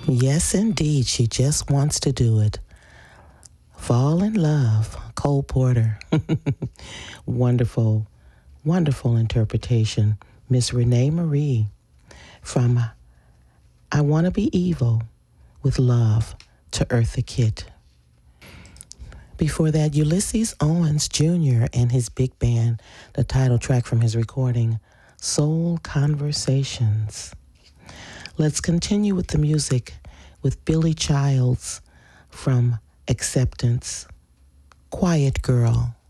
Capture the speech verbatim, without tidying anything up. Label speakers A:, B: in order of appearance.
A: Yes, indeed. She just wants to do it. Fall in love. Cole Porter. Wonderful, wonderful interpretation. Miss Renee Marie from I Want to Be Evil with Love to Eartha Kitt. Before that, Ulysses Owens Junior and his big band, the title track from his recording, Soul Conversations. Let's continue with the music with Billy Childs from Acceptance, Quiet Girl.